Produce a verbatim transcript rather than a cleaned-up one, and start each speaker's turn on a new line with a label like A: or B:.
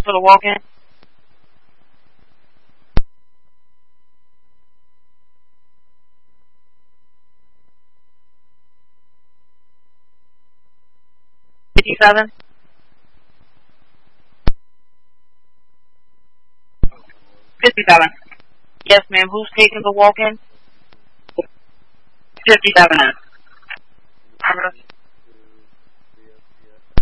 A: for the walk-in? fifty-seven? fifty-seven. Yes, ma'am. Who's taking the walk-in? fifty-seven.